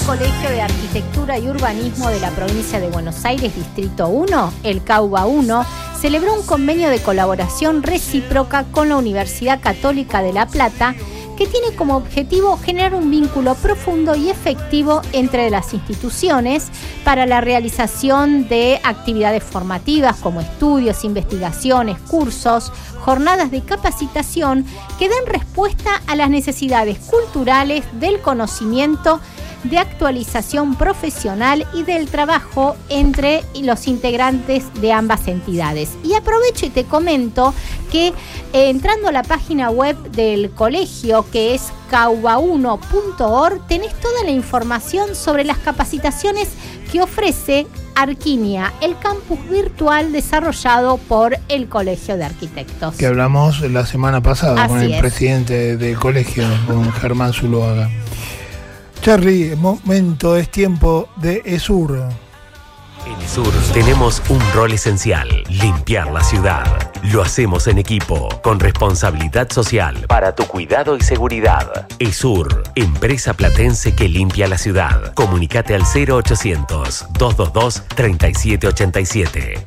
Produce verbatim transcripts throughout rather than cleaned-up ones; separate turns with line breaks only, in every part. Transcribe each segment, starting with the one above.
Colegio de Arquitectura y Urbanismo de la provincia de Buenos Aires, Distrito uno, el CAUBA uno, celebró un convenio de colaboración recíproca con la Universidad Católica de La Plata, que tiene como objetivo generar un vínculo profundo y efectivo entre las instituciones para la realización de actividades formativas como estudios, investigaciones, cursos, jornadas de capacitación que den respuesta a las necesidades culturales del conocimiento, de actualización profesional y del trabajo entre los integrantes de ambas entidades. Y aprovecho y te comento que eh, entrando a la página web del colegio, que es cauba uno punto org, tenés toda la información sobre las capacitaciones que ofrece Arquinia, el campus virtual desarrollado por el Colegio de Arquitectos.
Que hablamos la semana pasada
Así
con el
es.
presidente del colegio, con Germán Zuloaga. Charly, momento, es tiempo de ESUR.
En ESUR tenemos un rol esencial: limpiar la ciudad. Lo hacemos en equipo, con responsabilidad social, para tu cuidado y seguridad. ESUR, empresa platense que limpia la ciudad. Comunicate al cero ochocientos, dos dos dos, tres siete ocho siete.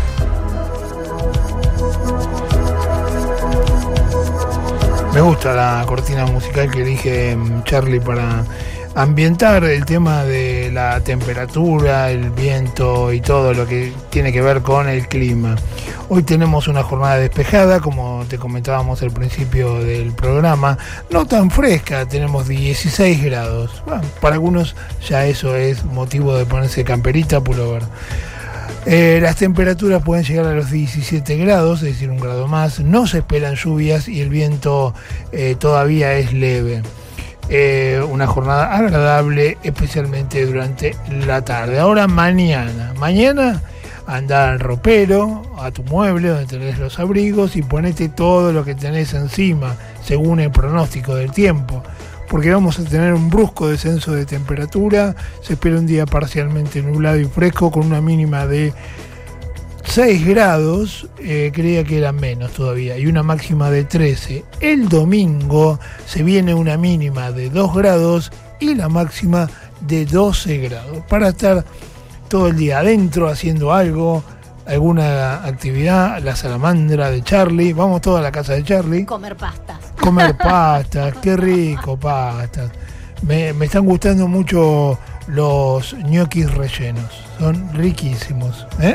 Me gusta la cortina musical que elige Charly para ambientar el tema de la temperatura, el viento y todo lo que tiene que ver con el clima. Hoy tenemos una jornada despejada, como te comentábamos al principio del programa, no tan fresca, tenemos dieciséis grados. Bueno, para algunos ya eso es motivo de ponerse camperita, pullover. Eh, las temperaturas pueden llegar a los diecisiete grados, es decir, un grado más. No se esperan lluvias y el viento eh, todavía es leve. Eh, una jornada agradable, especialmente durante la tarde. Ahora mañana, mañana anda al ropero, a tu mueble donde tenés los abrigos, y ponete todo lo que tenés encima, según el pronóstico del tiempo, porque vamos a tener un brusco descenso de temperatura. Se espera un día parcialmente nublado y fresco, con una mínima de seis grados, eh, creía que era menos todavía, y una máxima de trece. El domingo se viene una mínima de dos grados y la máxima de doce grados, para estar todo el día adentro haciendo algo, alguna actividad. La salamandra de Charly, vamos todos a la casa de Charly.
Comer pastas.
Comer pastas, qué rico, pastas. Me, me están gustando mucho los ñoquis rellenos, son riquísimos, ¿eh?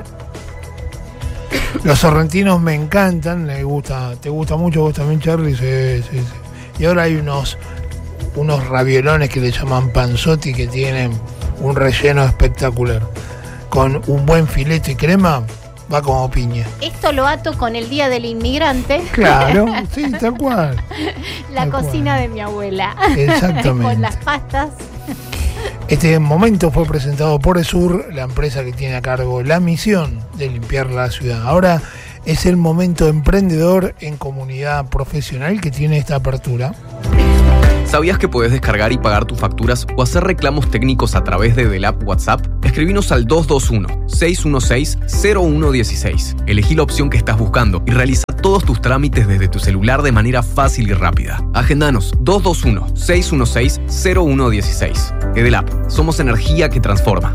Los sorrentinos me encantan, le gusta, te gusta mucho vos también, Charly, sí, sí, sí. Y ahora hay unos, unos raviolones que le llaman panzotti, que tienen un relleno espectacular. Con un buen filete y crema, va como piña.
Esto lo ato con el Día del Inmigrante.
Claro, sí, tal cual.
La
tal
cocina
cual.
de mi abuela.
Exactamente.
Con las pastas.
Este momento fue presentado por ESUR, la empresa que tiene a cargo la misión de limpiar la ciudad. Ahora es el momento emprendedor en comunidad profesional que tiene esta apertura.
¿Sabías que puedes descargar y pagar tus facturas o hacer reclamos técnicos a través de Delap WhatsApp? Escribinos al dos dos uno, seis uno seis, cero uno uno seis. Elegí la opción que estás buscando y realiza todos tus trámites desde tu celular de manera fácil y rápida. Agendanos dos dos uno, seis uno seis, cero uno uno seis. Edelap, somos energía que transforma.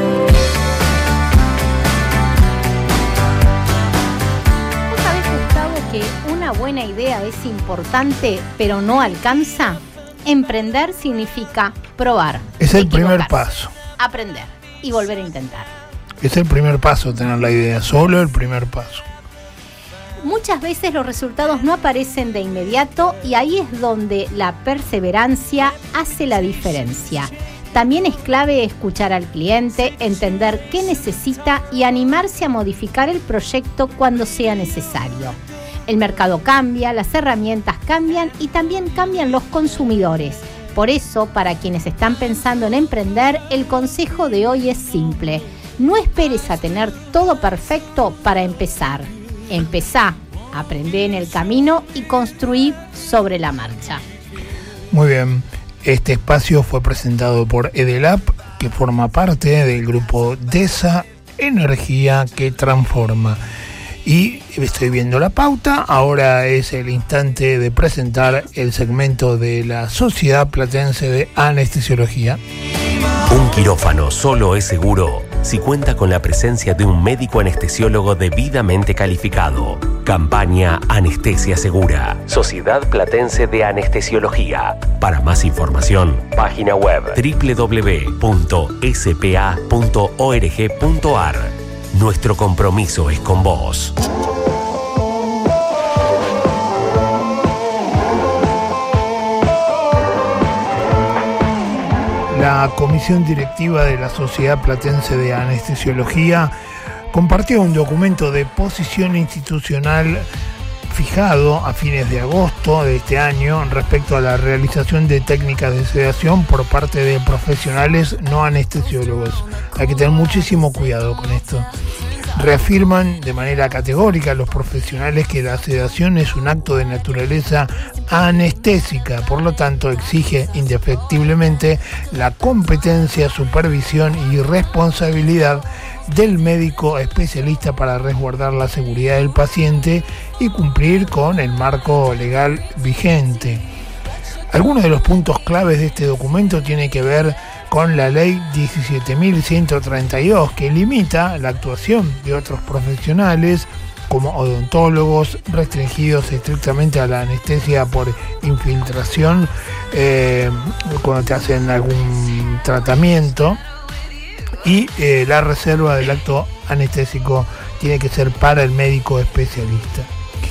¿Vos sabés, Gustavo, que una buena idea es importante, pero no alcanza? Emprender significa probar.
Es el primer
equivocarse,
paso.
Aprender y volver a intentar.
Es el primer paso tener la idea, solo el primer paso.
Muchas veces los resultados no aparecen de inmediato y ahí es donde la perseverancia hace la diferencia. También es clave escuchar al cliente, entender qué necesita y animarse a modificar el proyecto cuando sea necesario. El mercado cambia, las herramientas cambian y también cambian los consumidores. Por eso, para quienes están pensando en emprender, el consejo de hoy es simple. No esperes a tener todo perfecto para empezar. Empezá, aprendé en el camino y construí sobre la marcha.
Muy bien, este espacio fue presentado por Edelap, que forma parte del grupo DESA, Energía que Transforma. Y estoy viendo la pauta, ahora es el instante de presentar el segmento de la Sociedad Platense de Anestesiología.
Un quirófano solo es seguro si cuenta con la presencia de un médico anestesiólogo debidamente calificado. Campaña Anestesia Segura. Sociedad Platense de Anestesiología. Para más información, página web doble u doble u doble u punto s p a punto org punto a r. Nuestro compromiso es con vos.
La comisión directiva de la Sociedad Platense de Anestesiología compartió un documento de posición institucional fijado a fines de agosto de este año respecto a la realización de técnicas de sedación por parte de profesionales no anestesiólogos. Hay que tener muchísimo cuidado con esto. Reafirman de manera categórica los profesionales que la sedación es un acto de naturaleza anestésica, por lo tanto exige indefectiblemente la competencia, supervisión y responsabilidad del médico especialista para resguardar la seguridad del paciente y cumplir con el marco legal vigente. Algunos de los puntos claves de este documento tienen que ver con la ley diecisiete mil ciento treinta y dos, que limita la actuación de otros profesionales como odontólogos restringidos estrictamente a la anestesia por infiltración eh, cuando te hacen algún tratamiento, y eh, la reserva del acto anestésico tiene que ser para el médico especialista.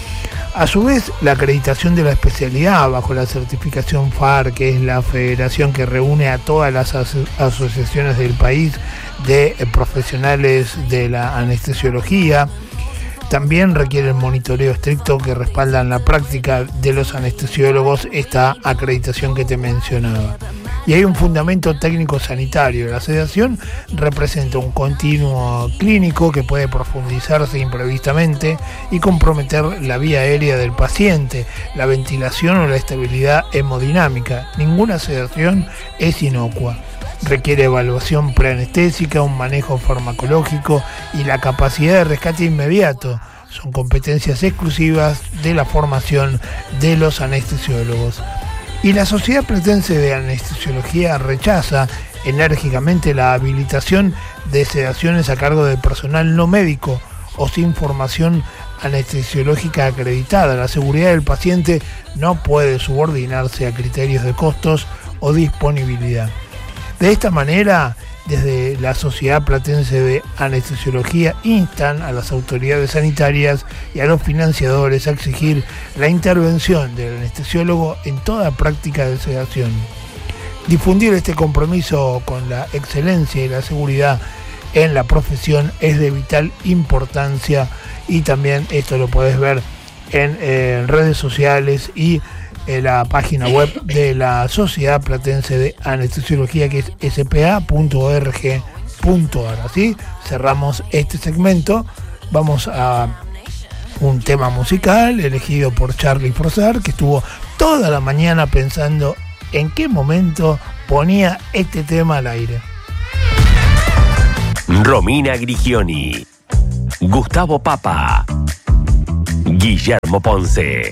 A su vez, la acreditación de la especialidad bajo la certificación F A R, que es la federación que reúne a todas las aso- asociaciones del país de eh, profesionales de la anestesiología, también requiere el monitoreo estricto que respaldan la práctica de los anestesiólogos, esta acreditación que te mencionaba. Y hay un fundamento técnico sanitario. La sedación representa un continuo clínico que puede profundizarse imprevistamente y comprometer la vía aérea del paciente, la ventilación o la estabilidad hemodinámica. Ninguna sedación es inocua. Requiere evaluación preanestésica, un manejo farmacológico y la capacidad de rescate inmediato. Son competencias exclusivas de la formación de los anestesiólogos. Y la Sociedad Platense de Anestesiología rechaza enérgicamente la habilitación de sedaciones a cargo del personal no médico o sin formación anestesiológica acreditada. La seguridad del paciente no puede subordinarse a criterios de costos o disponibilidad. De esta manera, desde la Sociedad Platense de Anestesiología instan a las autoridades sanitarias y a los financiadores a exigir la intervención del anestesiólogo en toda práctica de sedación. Difundir este compromiso con la excelencia y la seguridad en la profesión es de vital importancia, y también esto lo podés ver en eh, redes sociales y en la página web de la Sociedad Platense de Anestesiología, que es s p a punto org punto a r. Así cerramos este segmento. Vamos a un tema musical elegido por Charlie Forzar, que estuvo toda la mañana pensando en qué momento ponía este tema al aire.
Romina Grigioni, Gustavo Papa, Guillermo Ponce.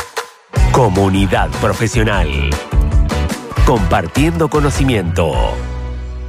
Comunidad profesional. Compartiendo conocimiento.